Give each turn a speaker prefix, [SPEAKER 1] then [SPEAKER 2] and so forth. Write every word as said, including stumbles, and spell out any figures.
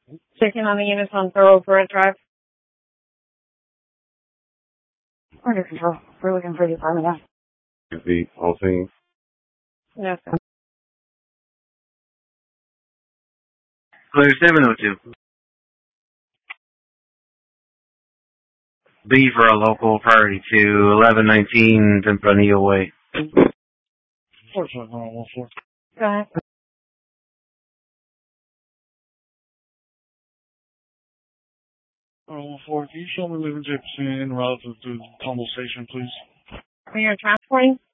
[SPEAKER 1] Checking on the units on Thoroughbred Drive. Under control. We're looking for the apartment now.
[SPEAKER 2] The all things.
[SPEAKER 1] Yes, sir.
[SPEAKER 3] Clear seven oh two. B for a local priority to eleven nineteen Tempranillo Way.
[SPEAKER 1] Go ahead.
[SPEAKER 4] Oh, four, can you show me Living Jefferson relative to Tumble Station, please?
[SPEAKER 1] Are you transporting?